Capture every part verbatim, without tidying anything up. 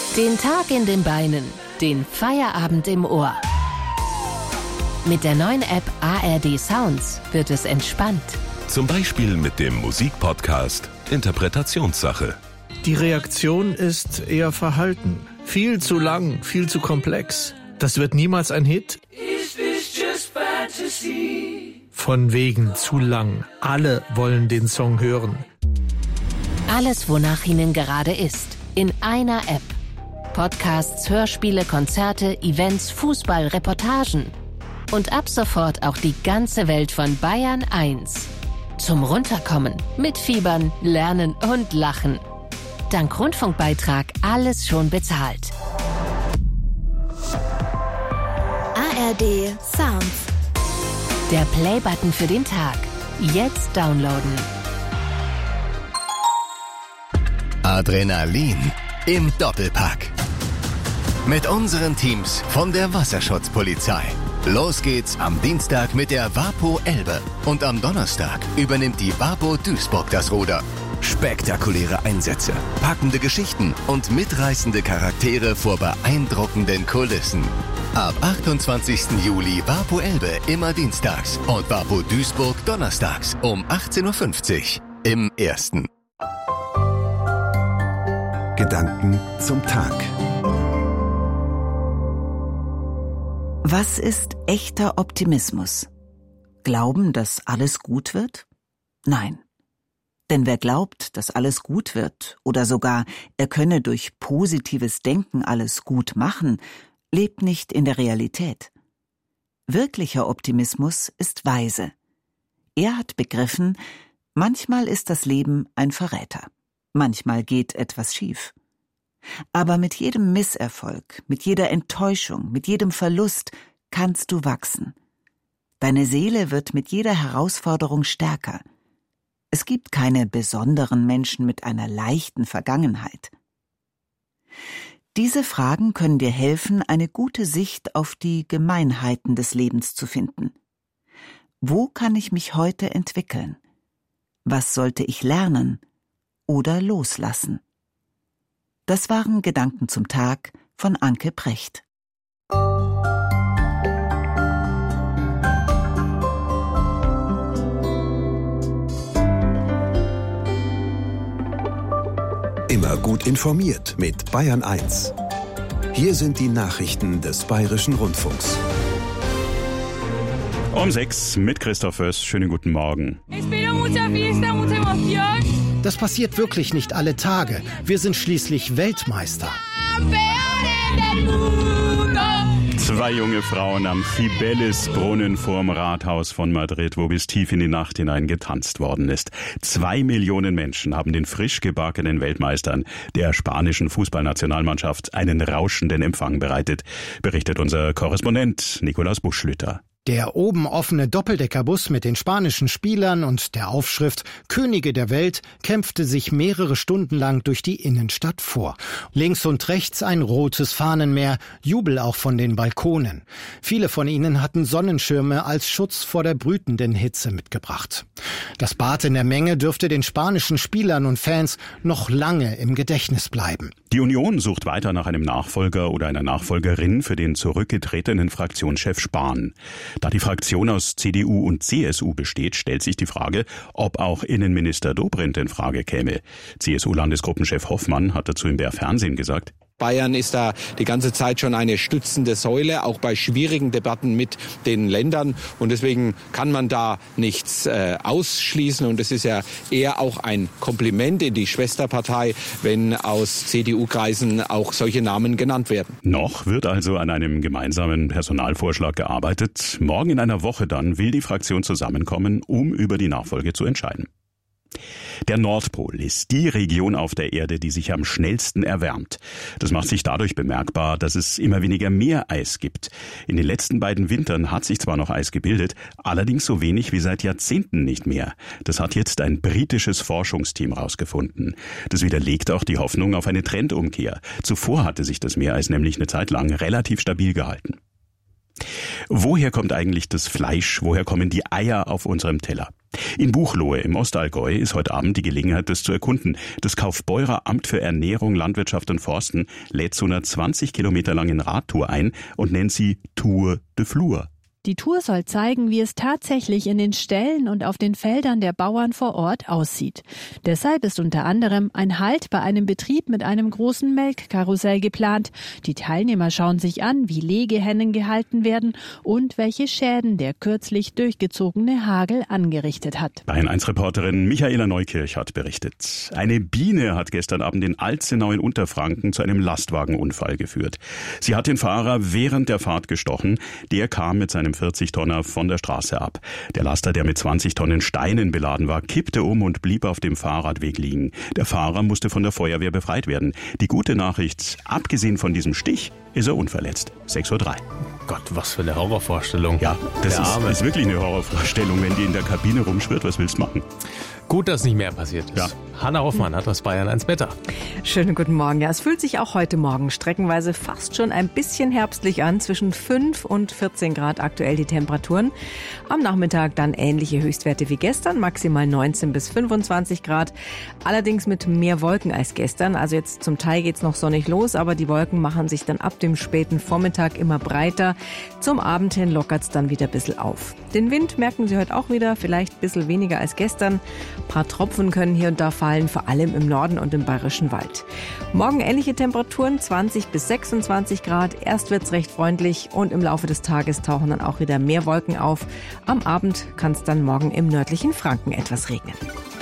Den Tag in den Beinen, den Feierabend im Ohr. Mit der neuen App A R D Sounds wird es entspannt. Zum Beispiel mit dem Musikpodcast Interpretationssache. Die Reaktion ist eher verhalten. Viel zu lang, viel zu komplex. Das wird niemals ein Hit. Is this just fantasy? Von wegen zu lang. Alle wollen den Song hören. Alles, wonach Ihnen gerade ist, in einer App. Podcasts, Hörspiele, Konzerte, Events, Fußball, Reportagen. Und ab sofort auch die ganze Welt von Bayern eins. Zum Runterkommen, mitfiebern, lernen und lachen. Dank Rundfunkbeitrag alles schon bezahlt. A R D Sounds. Der Play-Button für den Tag. Jetzt downloaden. Adrenalin im Doppelpack. Mit unseren Teams von der Wasserschutzpolizei. Los geht's am Dienstag mit der WaPo Elbe. Und am Donnerstag übernimmt die WaPo Duisburg das Ruder. Spektakuläre Einsätze, packende Geschichten und mitreißende Charaktere vor beeindruckenden Kulissen. Ab achtundzwanzigsten Juli WaPo Elbe immer dienstags und WaPo Duisburg donnerstags um achtzehn Uhr fünfzig im Ersten. Gedanken zum Tag. Was ist echter Optimismus? Glauben, dass alles gut wird? Nein. Denn wer glaubt, dass alles gut wird oder sogar er könne durch positives Denken alles gut machen, lebt nicht in der Realität. Wirklicher Optimismus ist weise. Er hat begriffen, manchmal ist das Leben ein Verräter. Manchmal geht etwas schief. Aber mit jedem Misserfolg, mit jeder Enttäuschung, mit jedem Verlust kannst du wachsen. Deine Seele wird mit jeder Herausforderung stärker. Es gibt keine besonderen Menschen mit einer leichten Vergangenheit. Diese Fragen können dir helfen, eine gute Sicht auf die Gemeinheiten des Lebens zu finden. Wo kann ich mich heute entwickeln? Was sollte ich lernen oder loslassen? Das waren Gedanken zum Tag von Anke Precht. Immer gut informiert mit Bayern eins. Hier sind die Nachrichten des Bayerischen Rundfunks. Um sechs mit Christoph Föß. Schönen guten Morgen. Das passiert wirklich nicht alle Tage. Wir sind schließlich Weltmeister. Zwei junge Frauen am Cibeles-Brunnen vorm Rathaus von Madrid, wo bis tief in die Nacht hinein getanzt worden ist. Zwei Millionen Menschen haben den frisch gebackenen Weltmeistern der spanischen Fußballnationalmannschaft einen rauschenden Empfang bereitet, berichtet unser Korrespondent Nikolaus Buschlüter. Der oben offene Doppeldeckerbus mit den spanischen Spielern und der Aufschrift Könige der Welt kämpfte sich mehrere Stunden lang durch die Innenstadt vor. Links und rechts ein rotes Fahnenmeer, Jubel auch von den Balkonen. Viele von ihnen hatten Sonnenschirme als Schutz vor der brütenden Hitze mitgebracht. Das Bad in der Menge dürfte den spanischen Spielern und Fans noch lange im Gedächtnis bleiben. Die Union sucht weiter nach einem Nachfolger oder einer Nachfolgerin für den zurückgetretenen Fraktionschef Spahn. Da die Fraktion aus C D U und C S U besteht, stellt sich die Frage, ob auch Innenminister Dobrindt in Frage käme. C S U-Landesgruppenchef Hoffmann hat dazu im B R Fernsehen gesagt: Bayern ist da die ganze Zeit schon eine stützende Säule, auch bei schwierigen Debatten mit den Ländern. Und deswegen kann man da nichts äh, ausschließen. Und es ist ja eher auch ein Kompliment in die Schwesterpartei, wenn aus C D U-Kreisen auch solche Namen genannt werden. Noch wird also an einem gemeinsamen Personalvorschlag gearbeitet. Morgen in einer Woche dann will die Fraktion zusammenkommen, um über die Nachfolge zu entscheiden. Der Nordpol ist die Region auf der Erde, die sich am schnellsten erwärmt. Das macht sich dadurch bemerkbar, dass es immer weniger Meereis gibt. In den letzten beiden Wintern hat sich zwar noch Eis gebildet, allerdings so wenig wie seit Jahrzehnten nicht mehr. Das hat jetzt ein britisches Forschungsteam rausgefunden. Das widerlegt auch die Hoffnung auf eine Trendumkehr. Zuvor hatte sich das Meereis nämlich eine Zeit lang relativ stabil gehalten. Woher kommt eigentlich das Fleisch? Woher kommen die Eier auf unserem Teller? In Buchloe im Ostallgäu ist heute Abend die Gelegenheit, das zu erkunden. Das Kaufbeurer Amt für Ernährung, Landwirtschaft und Forsten lädt zu einer zwanzig Kilometer langen Radtour ein und nennt sie Tour de Flur. Die Tour soll zeigen, wie es tatsächlich in den Ställen und auf den Feldern der Bauern vor Ort aussieht. Deshalb ist unter anderem ein Halt bei einem Betrieb mit einem großen Melkkarussell geplant. Die Teilnehmer schauen sich an, wie Legehennen gehalten werden und welche Schäden der kürzlich durchgezogene Hagel angerichtet hat. Bayern eins Reporterin Michaela Neukirch hat berichtet. Eine Biene hat gestern Abend in Alzenau in Unterfranken zu einem Lastwagenunfall geführt. Sie hat den Fahrer während der Fahrt gestochen. Der kam mit seinem vierzig Tonner von der Straße ab. Der Laster, der mit zwanzig Tonnen Steinen beladen war, kippte um und blieb auf dem Fahrradweg liegen. Der Fahrer musste von der Feuerwehr befreit werden. Die gute Nachricht, abgesehen von diesem Stich, ist er unverletzt. sechs Uhr drei. Gott, was für eine Horrorvorstellung. Ja, das ist, ist wirklich eine Horrorvorstellung, wenn die in der Kabine rumschwirrt. Was willst du machen? Gut, dass nicht mehr passiert ist. Ja. Hanna Hoffmann hat aus Bayern eins Wetter. Schönen guten Morgen. Ja, es fühlt sich auch heute Morgen streckenweise fast schon ein bisschen herbstlich an. Zwischen fünf und vierzehn Grad aktuell die Temperaturen. Am Nachmittag dann ähnliche Höchstwerte wie gestern, maximal neunzehn bis fünfundzwanzig Grad. Allerdings mit mehr Wolken als gestern. Also jetzt zum Teil geht's noch sonnig los, aber die Wolken machen sich dann ab dem späten Vormittag immer breiter. Zum Abend hin lockert's dann wieder ein bisschen auf. Den Wind merken Sie heute auch wieder, vielleicht ein bisschen weniger als gestern. Ein paar Tropfen können hier und da fallen, vor allem im Norden und im Bayerischen Wald. Morgen ähnliche Temperaturen, zwanzig bis sechsundzwanzig Grad. Erst wird's recht freundlich und im Laufe des Tages tauchen dann auch wieder mehr Wolken auf. Am Abend kann es dann morgen im nördlichen Franken etwas regnen.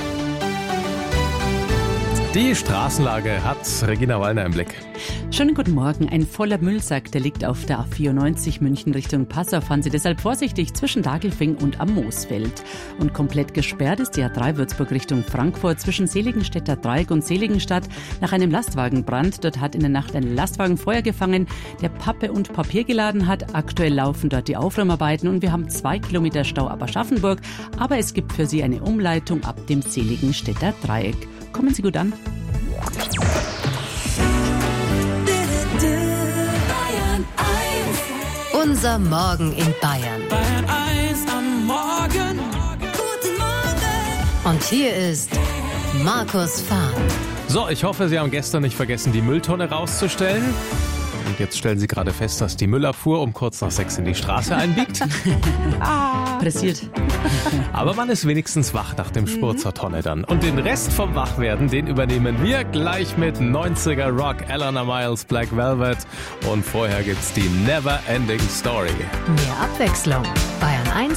Die Straßenlage hat Regina Wallner im Blick. Schönen guten Morgen. Ein voller Müllsack, der liegt auf der A vierundneunzig München Richtung Passau. Fahren Sie deshalb vorsichtig zwischen Dagelfing und am Moosfeld. Und komplett gesperrt ist die A drei Würzburg Richtung Frankfurt zwischen Seligenstädter Dreieck und Seligenstadt nach einem Lastwagenbrand. Dort hat in der Nacht ein Lastwagen Feuer gefangen, der Pappe und Papier geladen hat. Aktuell laufen dort die Aufräumarbeiten und wir haben zwei Kilometer Stau ab Aschaffenburg. Aber es gibt für Sie eine Umleitung ab dem Seligenstädter Dreieck. Kommen Sie gut an. Unser Morgen in Bayern. Bayern eins am Morgen. Guten Morgen. Und hier ist Markus Fahr. So, ich hoffe, Sie haben gestern nicht vergessen, die Mülltonne rauszustellen. Und jetzt stellen Sie gerade fest, dass die Müllabfuhr um kurz nach sechs in die Straße einbiegt. ah, pressiert. Aber man ist wenigstens wach nach dem Spurt zur Tonne dann. Und den Rest vom Wachwerden, den übernehmen wir gleich mit neunziger Rock, Eleanor Miles, Black Velvet. Und vorher gibt's die Never Ending Story. Mehr Abwechslung. Bayern eins